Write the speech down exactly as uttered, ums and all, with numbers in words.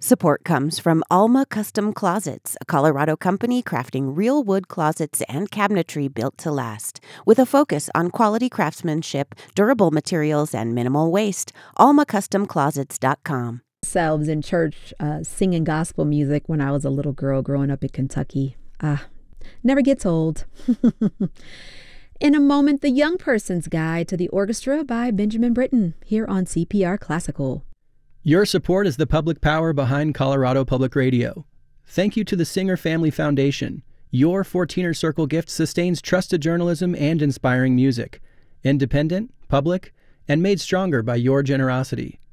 Support comes from Alma Custom Closets, a Colorado company crafting real wood closets and cabinetry built to last. With a focus on quality craftsmanship, durable materials, and minimal waste, alma custom closets dot com. Selves in church uh, singing gospel music when I was a little girl growing up in Kentucky. Ah, never gets old. In a moment, the Young Person's Guide to the Orchestra by Benjamin Britten, here on C P R Classical. Your support is the public power behind Colorado Public Radio. Thank you to the Singer Family Foundation. Your fourteener Circle gift sustains trusted journalism and inspiring music. Independent, public, and made stronger by your generosity.